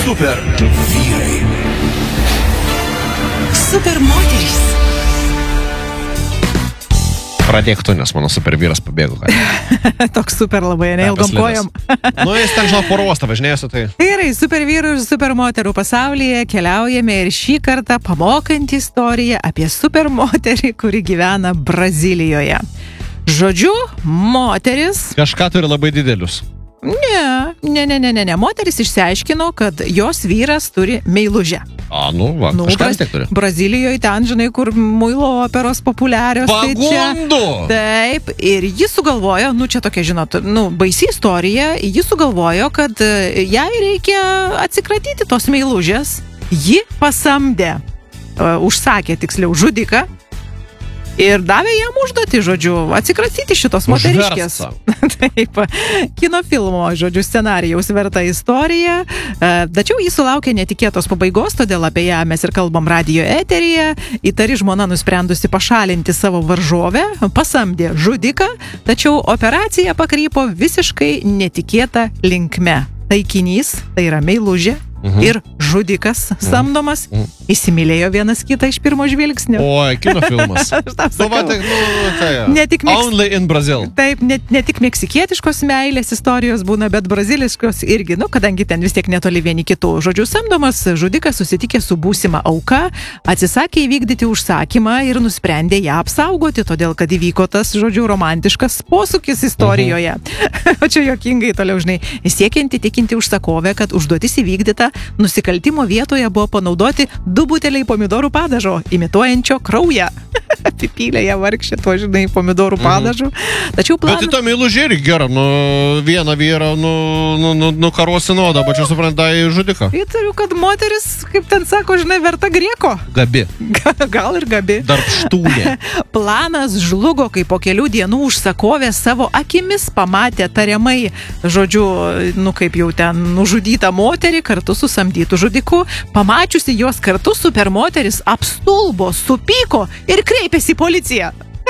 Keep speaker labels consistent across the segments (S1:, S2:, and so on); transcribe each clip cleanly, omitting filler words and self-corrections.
S1: Super vyrai.
S2: Super moterys.
S3: Pradėk tu, nes mano super vyras pabėgo.
S2: Toks super labai, neilgom kojom.
S3: Nu, jis ten, žinau, poruostą važinėsiu, tai...
S2: Gerai, super vyrų ir super moterų pasaulyje keliaujame ir šį kartą pamokant istoriją apie super moterį, kuri gyvena Brazilijoje. Žodžiu, moteris...
S3: Kažką turi labai didelius.
S2: Ne. Moteris išsiaiškino, kad jos vyras turi meilužę.
S3: Kažkas tiek turi.
S2: Brazilijoje ten, žinai, kur muilo operos populiarios.
S3: Pagundų!
S2: Taip, ir jis sugalvojo, čia tokia, žinot, baisi istorija, jis sugalvojo, kad jai reikia atsikratyti tos meilužės. Ji pasamdė, užsakė tiksliau žudiką ir davė jam užduotį, žodžiu, atsikratyti šitos moteriškės. Taip, kino filmo, žodžiu, scenarijaus verta istorija. Tačiau jis sulaukė netikėtos pabaigos, todėl apie ją mes ir kalbam radijo eteryje. Įtari žmona nusprendusi pašalinti savo varžovę, pasamdė žudiką, tačiau operacija pakrypo visiškai netikėta linkme. Taikinys, tai yra meilužė, ir žudikas samdomas įsimylėjo vienas kitą iš pirmo žvilgsnio.
S3: Oi, kino filmas. Only in Brazil.
S2: Taip, ne tik meksikietiškos meilės istorijos būna, bet braziliškos irgi, kadangi ten vis tiek netoli vieni kitų. Žodžiu, samdomas žudikas susitikė su būsima auka, atsisakė įvykdyti užsakymą ir nusprendė ją apsaugoti, todėl kad įvyko tas, žodžiu, romantiškas posūkis istorijoje. O čia juokingai toliau, žinai, siekianti tikinti užsakovę, kad užduotis įvykdyta, nusikaltimo vietoje buvo panaudoti 2 buteliai pomidorų padažo, imituojančio kraują. Apipylė ją vargšė tuo, žinai, pomidorų padažu. Tačiau
S3: Bet į to meilužį irgi gera, vieną vyrą, karosinų, dabar čia supranta į žudiką.
S2: Įtariu, kad moteris, kaip ten sako, žinai, verta grieko.
S3: Gabi.
S2: Gal ir gabi.
S3: Darbštūnė.
S2: Planas žlugo, kai po kelių dienų užsakovė savo akimis pamatė tariamai, žodžiu, kaip jau ten nužudytą moterį kartu su samdytų žudiku. Pamačiusi juos kartu, supermoteris apstulbo, supyko ir kreipėsi į policiją.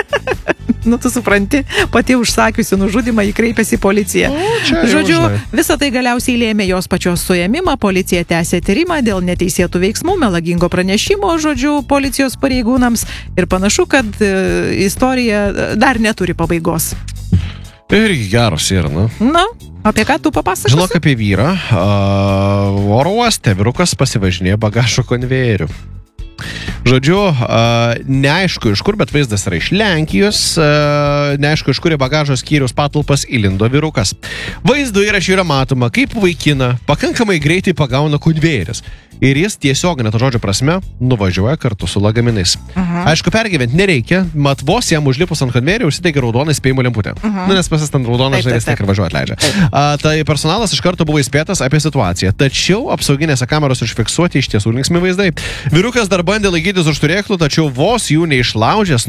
S2: Tu supranti, pati užsakiusi nužudymą, jį kreipėsi į policiją. Žodžiu, visą tai galiausiai lėmė jos pačios suėmimą, policija tęsė tyrimą dėl neteisėtų veiksmų, melagingo pranešimo, žodžiu, policijos pareigūnams ir panašu, kad istorija dar neturi pabaigos.
S3: Ir geras yra,
S2: apie ką tu papasakosi?
S3: Žinok apie vyrą. Oro uoste vyrukas pasivažinėjo bagažo konvejeriu. Žodžiu, neaišku iš kur, bet vaizdas yra iš Lenkijos, neaišku iš kur į bagažo skyriaus patalpas įlindo vyrukas. Vaizdo įraše yra matoma, kaip vaikina pakankamai greitai pagauna konvejeris. Ir jis tiesiog, net žodžio prasme, nuvažiuoja kartu su lagaminais. Aišku, pergyventi nereikia, mat vos jam užlipus ant konvejerio užsidegė raudonai spėjimo lemputė. Nes pasistant raudoną, žinai, vis tiek ir važiuoja atleidžia. Tai personalas iš karto buvo įspėtas apie situaciją. Tačiau apsauginėse kameros užfiksuoti iš tiesų linksmi vaizdai. Vyrukas dar bandė laikytis už turėklų, tačiau vos jų neišlaužęs